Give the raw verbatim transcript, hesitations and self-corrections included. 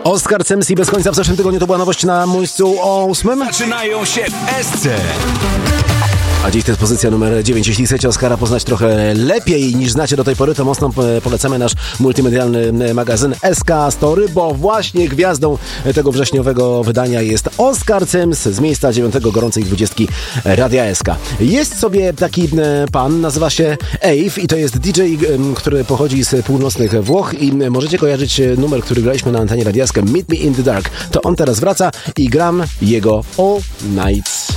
Oscar Cemsi bez końca w zeszłym tygodniu to była nowość na miejscu ósmym. Zaczynają się w Esce. A dziś to jest pozycja numer dziewięć. Jeśli chcecie Oscara poznać trochę lepiej niż znacie do tej pory, to mocno polecamy nasz multimedialny magazyn S K Story, bo właśnie gwiazdą tego wrześniowego wydania jest Oscar Cems z miejsca dziewiątego gorącej dwudziestki Radia S K. Jest sobie taki pan, nazywa się Ave i to jest D J, który pochodzi z północnych Włoch i możecie kojarzyć numer, który graliśmy na antenie Radia S K, Meet Me in the Dark. To on teraz wraca i gram jego All Night.